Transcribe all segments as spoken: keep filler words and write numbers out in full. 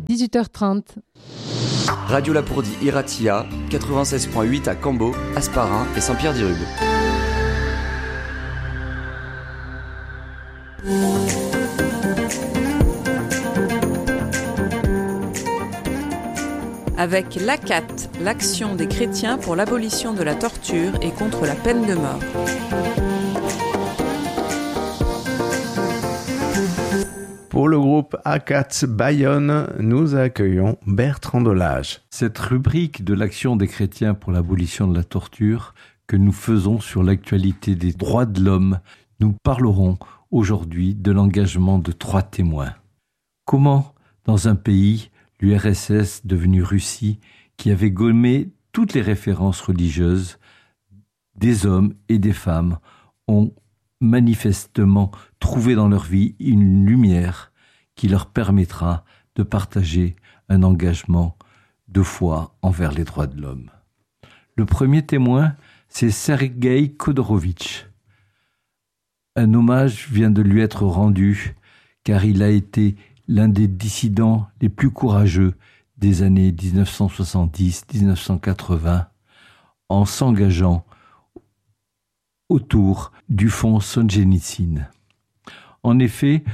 dix-huit heures trente. Radio Lapourdie Iratia, quatre-vingt-seize virgule huit à Cambo, Asparin et Saint-Pierre-d'Irube. Avec l'A C A T, l'Action des chrétiens pour l'abolition de la torture et contre la peine de mort. Pour le groupe A C A T Bayonne, nous accueillons Bertrand Delage. Cette rubrique de l'Action des chrétiens pour l'abolition de la torture que nous faisons sur l'actualité des droits de l'homme, nous parlerons aujourd'hui de l'engagement de trois témoins. Comment, dans un pays, l'U R S S devenu Russie, qui avait gommé toutes les références religieuses, des hommes et des femmes ont manifestement trouvé dans leur vie une lumière qui leur permettra de partager un engagement de foi envers les droits de l'homme. Le premier témoin, c'est Sergueï Khodorovitch. Un hommage vient de lui être rendu car il a été l'un des dissidents les plus courageux des années dix-neuf cent soixante-dix à dix-neuf cent quatre-vingts en s'engageant autour du fonds Solzhenitsyn. En effet,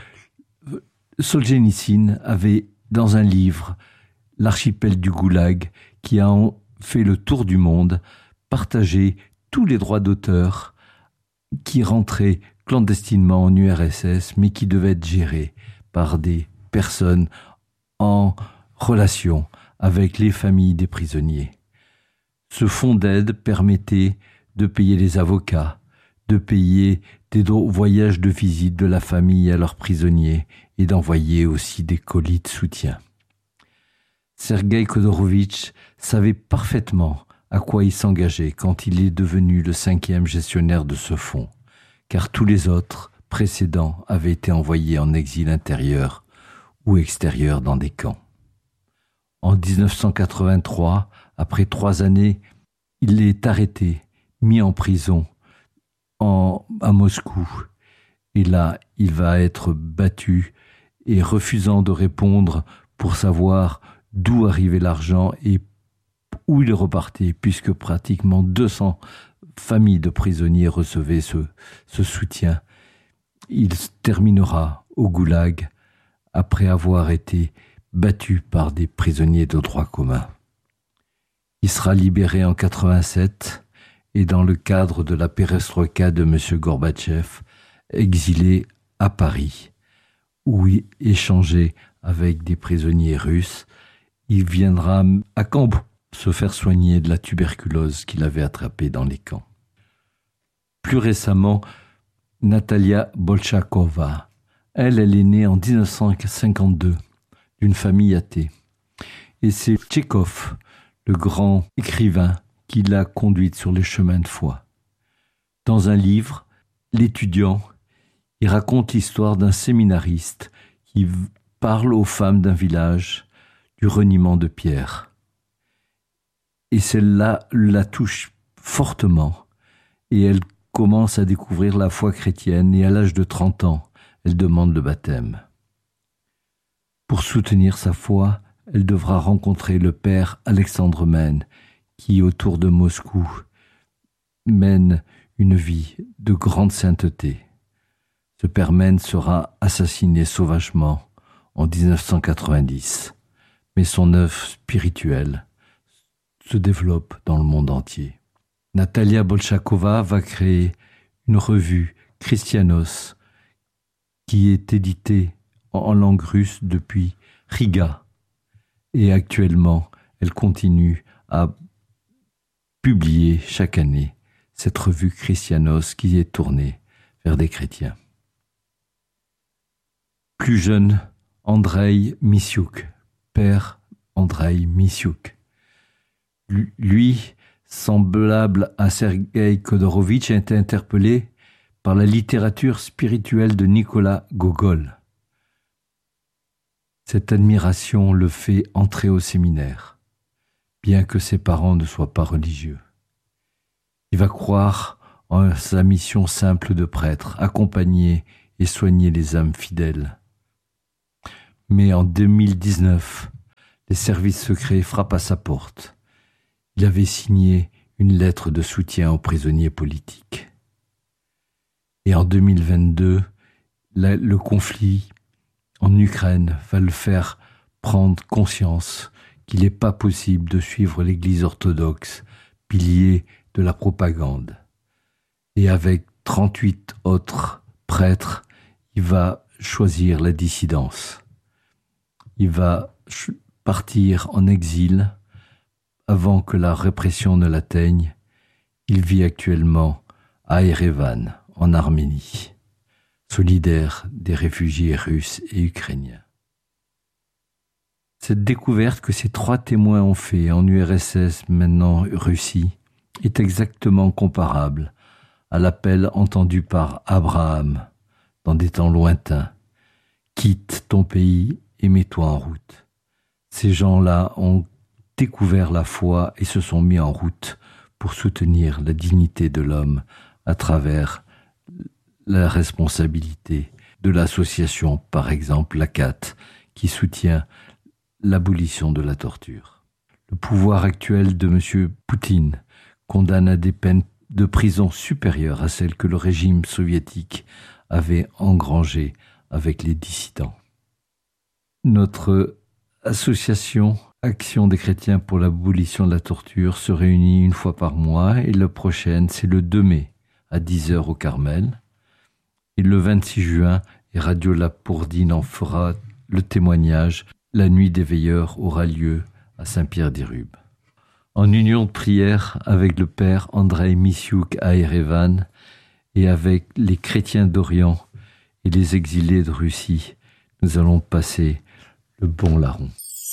Solzhenitsyn avait, dans un livre, L'archipel du Goulag, qui a fait le tour du monde, partagé tous les droits d'auteur qui rentraient clandestinement en U R S S, mais qui devaient être gérés par des personnes en relation avec les familles des prisonniers. Ce fonds d'aide permettait de payer les avocats, de payer des voyages de visite de la famille à leurs prisonniers et d'envoyer aussi des colis de soutien. Sergueï Khodorovitch savait parfaitement à quoi il s'engageait quand il est devenu le cinquième gestionnaire de ce fonds, car tous les autres précédents avaient été envoyés en exil intérieur ou extérieur dans des camps. En dix-neuf cent quatre-vingt-trois, après trois années, il est arrêté, mis en prison en, à Moscou. Et là, il va être battu et refusant de répondre pour savoir d'où arrivait l'argent et où il repartait, puisque pratiquement deux cents familles de prisonniers recevaient ce, ce soutien. Il terminera au goulag après avoir été battu par des prisonniers de droit commun. Il sera libéré en quatre-vingt-sept et dans le cadre de la perestroïka de M. Gorbatchev, exilé à Paris, où il échangeait avec des prisonniers russes. Il viendra à Cambo se faire soigner de la tuberculose qu'il avait attrapée dans les camps. Plus récemment, Natalia Bolchakova. Elle, elle est née en dix-neuf cent cinquante-deux, d'une famille athée. Et c'est Tchekhov, le grand écrivain, qui l'a conduite sur les chemins de foi. Dans un livre, L'étudiant, il raconte l'histoire d'un séminariste qui parle aux femmes d'un village du reniement de Pierre. Et celle-là la touche fortement, et elle commence à découvrir la foi chrétienne, et à l'âge de trente ans, elle demande le baptême. Pour soutenir sa foi, elle devra rencontrer le père Alexandre Mène, qui, autour de Moscou, mène une vie de grande sainteté. Ce père Mène sera assassiné sauvagement en dix-neuf cent quatre-vingt-dix, mais son œuvre spirituelle se développe dans le monde entier. Natalia Bolchakova va créer une revue Christianos qui est éditée en langue russe depuis Riga. Et actuellement, elle continue à publier chaque année cette revue Christianos qui est tournée vers des chrétiens. Plus jeune, Andrei Misiouk, père Andrei Misiouk. Lui, semblable à Sergueï Khodorovitch, a été interpellé par la littérature spirituelle de Nicolas Gogol. Cette admiration le fait entrer au séminaire, bien que ses parents ne soient pas religieux. Il va croire en sa mission simple de prêtre, accompagner et soigner les âmes fidèles. Mais en deux mille dix-neuf, les services secrets frappent à sa porte. Il avait signé une lettre de soutien aux prisonniers politiques. Et en deux mille vingt-deux, la, le conflit en Ukraine va le faire prendre conscience qu'il n'est pas possible de suivre l'Église orthodoxe, pilier de la propagande. Et avec trente-huit autres prêtres, il va choisir la dissidence. Il va ch- partir en exil avant que la répression ne l'atteigne. Il vit actuellement à Erevan, en Arménie, solidaire des réfugiés russes et ukrainiens. Cette découverte que ces trois témoins ont fait en U R S S, maintenant Russie, est exactement comparable à l'appel entendu par Abraham dans des temps lointains. Quitte ton pays et mets-toi en route. Ces gens-là ont découvert la foi et se sont mis en route pour soutenir la dignité de l'homme à travers la responsabilité de l'association, par exemple l'A C A T, qui soutient l'abolition de la torture. Le pouvoir actuel de M. Poutine condamne à des peines de prison supérieures à celles que le régime soviétique avait engrangées avec les dissidents. Notre association Action des chrétiens pour l'abolition de la torture se réunit une fois par mois et la prochaine, c'est le deux mai à dix heures au Carmel. Et le vingt-six juin, et Radio Lapourdine en fera le témoignage. La nuit des veilleurs aura lieu à Saint-Pierre-d'Irube. En union de prière avec le père Andrei Misiouk à Erevan et avec les chrétiens d'Orient et les exilés de Russie, nous allons passer le bon larron.